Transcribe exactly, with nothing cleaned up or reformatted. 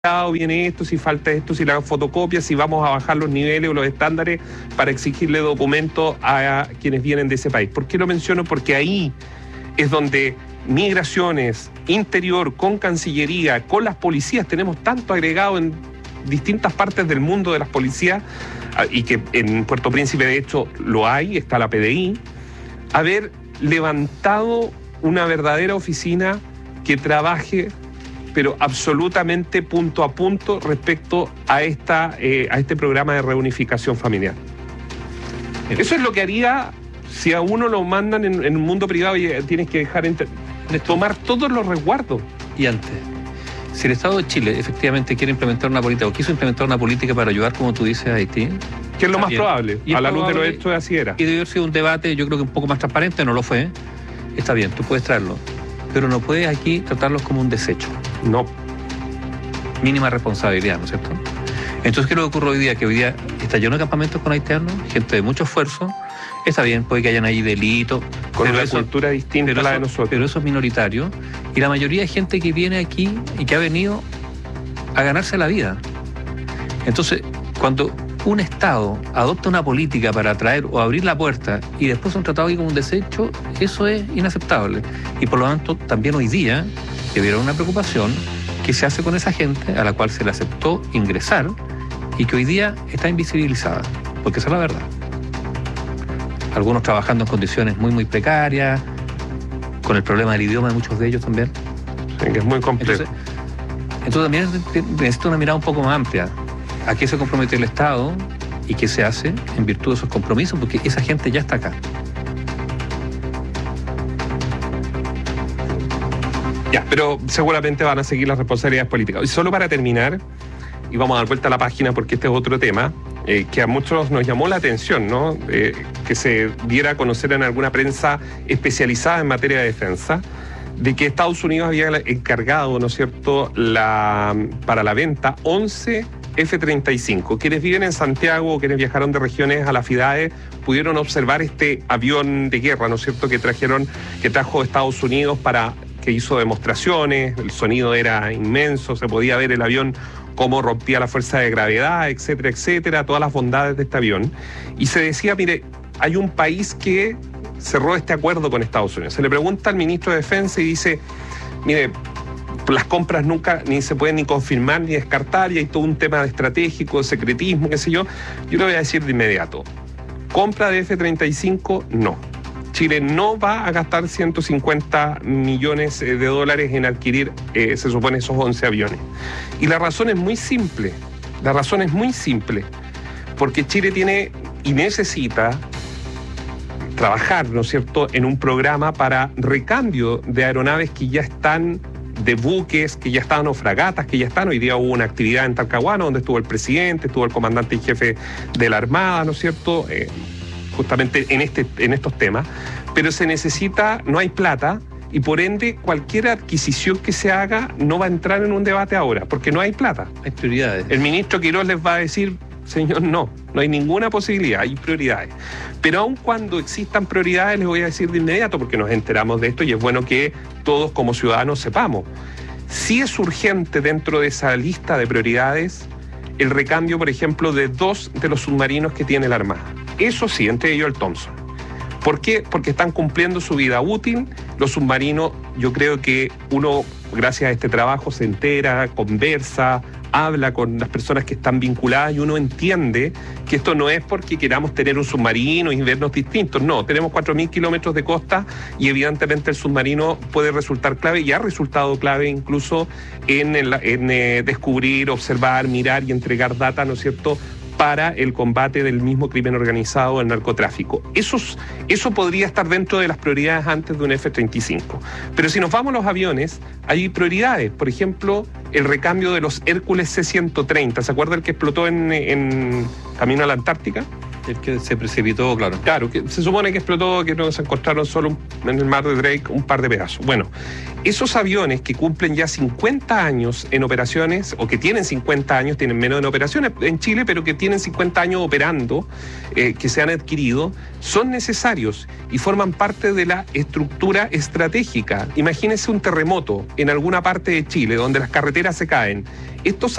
viene esto, si falta esto, si le hago fotocopias, si vamos a bajar los niveles o los estándares para exigirle documentos a quienes vienen de ese país. ¿Por qué lo menciono? Porque ahí es donde migraciones, interior, con Cancillería, con las policías, tenemos tanto agregado en distintas partes del mundo de las policías, y que en Puerto Príncipe de hecho lo hay, está la P D I, haber levantado una verdadera oficina que trabaje pero absolutamente punto a punto respecto a, esta, eh, a este programa de reunificación familiar. Eso es lo que haría si a uno lo mandan en, en un mundo privado y tienes que dejar entre, de tomar todos los resguardos. Y antes, si el Estado de Chile efectivamente quiere implementar una política o quiso implementar una política para ayudar, como tú dices, a Haití, que es lo más bien probable, y a la luz de los hechos hechos de así era. Y debió haber sido un debate, yo creo que un poco más transparente, no lo fue. Está bien, tú puedes traerlo, pero no puedes aquí tratarlos como un desecho. No. Mínima responsabilidad, ¿no es cierto? Entonces, ¿qué es lo que ocurre hoy día? Que hoy día está lleno de campamentos con haitianos, gente de mucho esfuerzo. Está bien, puede que hayan ahí delitos. Con una eso, cultura distinta a la de nosotros. Pero eso es minoritario. Y la mayoría es gente que viene aquí y que ha venido a ganarse la vida. Entonces, cuando un Estado adopta una política para atraer o abrir la puerta y después son tratados aquí como un desecho, eso es inaceptable. Y por lo tanto, también hoy día debiera haber una preocupación que se hace con esa gente a la cual se le aceptó ingresar y que hoy día está invisibilizada, porque esa es la verdad. Algunos trabajando en condiciones muy, muy precarias, con el problema del idioma de muchos de ellos también. Sí, que es muy complejo. Entonces, entonces también necesita una mirada un poco más amplia. ¿A qué se compromete el Estado y qué se hace en virtud de esos compromisos? Porque esa gente ya está acá. Ya, pero seguramente van a seguir las responsabilidades políticas. Y solo para terminar, y vamos a dar vuelta a la página porque este es otro tema, eh, que a muchos nos llamó la atención, ¿no? Eh, que se diera a conocer en alguna prensa especializada en materia de defensa, de que Estados Unidos había encargado, ¿no es cierto?, la, para la venta once F treinta y cinco. Quienes viven en Santiago o quienes viajaron de regiones a la FIDAE pudieron observar este avión de guerra, ¿no es cierto?, que trajeron, que trajo Estados Unidos para... que hizo demostraciones, el sonido era inmenso, se podía ver el avión cómo rompía la fuerza de gravedad, etcétera, etcétera, todas las bondades de este avión. Y se decía, mire, hay un país que cerró este acuerdo con Estados Unidos. Se le pregunta al ministro de Defensa y dice, mire, las compras nunca ni se pueden ni confirmar ni descartar y hay todo un tema de estratégico, de secretismo, qué sé yo. Yo le voy a decir de inmediato, compra de F treinta y cinco, no. Chile no va a gastar ciento cincuenta millones de dólares en adquirir, eh, se supone, esos once aviones. Y la razón es muy simple, la razón es muy simple, porque Chile tiene y necesita trabajar, ¿no es cierto?, en un programa para recambio de aeronaves que ya están, de buques, que ya están, o fragatas, que ya están. Hoy día hubo una actividad en Talcahuano donde estuvo el presidente, estuvo el comandante y jefe de la Armada, ¿no es cierto?, eh, justamente en, este, en estos temas, pero se necesita, no hay plata, y por ende cualquier adquisición que se haga no va a entrar en un debate ahora, porque no hay plata. Hay prioridades. El ministro Quirós les va a decir, señor, no, no hay ninguna posibilidad, hay prioridades. Pero aun cuando existan prioridades, les voy a decir de inmediato, porque nos enteramos de esto y es bueno que todos como ciudadanos sepamos. Sí es urgente dentro de esa lista de prioridades el recambio, por ejemplo, de dos de los submarinos que tiene la Armada. Eso sí, entre ellos el Thompson. ¿Por qué? Porque están cumpliendo su vida útil. Los submarinos, yo creo que uno, gracias a este trabajo, se entera, conversa, habla con las personas que están vinculadas y uno entiende que esto no es porque queramos tener un submarino y vernos distintos. No, tenemos cuatro mil kilómetros de costa y evidentemente el submarino puede resultar clave y ha resultado clave incluso en, el, en eh, descubrir, observar, mirar y entregar data, ¿no es cierto?, para el combate del mismo crimen organizado, el narcotráfico. Eso, eso podría estar dentro de las prioridades antes de un F treinta y cinco. Pero si nos vamos a los aviones, hay prioridades. Por ejemplo, el recambio de los Hércules C ciento treinta. ¿Se acuerda el que explotó en, en camino a la Antártica? El que se precipitó, claro. Claro, que se supone que explotó, que no se encontraron solo un, en el mar de Drake un par de pedazos. Bueno, esos aviones que cumplen ya cincuenta años en operaciones, o que tienen cincuenta años, tienen menos en operaciones en Chile, pero que tienen cincuenta años operando, eh, que se han adquirido, son necesarios y forman parte de la estructura estratégica. Imagínense un terremoto en alguna parte de Chile donde las carreteras se caen. Estos